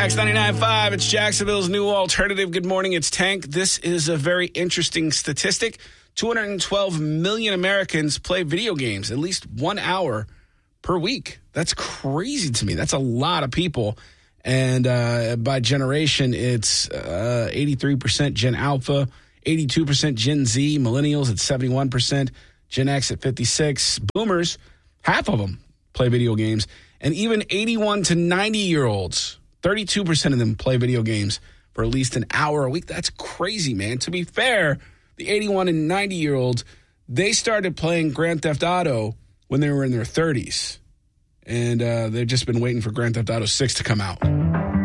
X99.5, it's Jacksonville's new alternative. Good morning, it's Tank. This is a very interesting statistic. 212 million Americans play video games at least 1 hour per week. That's crazy to me. That's a lot of people. And by generation, it's 83% Gen Alpha, 82% Gen Z, millennials at 71%, Gen X at 56%. Boomers, half of them play video games. And even 81 to 90-year-olds, 32% of them play video games for at least an hour a week. That's crazy, man. To be fair, the 81 and 90-year-olds, they started playing Grand Theft Auto when they were in their 30s. And they've just been waiting for Grand Theft Auto 6 to come out.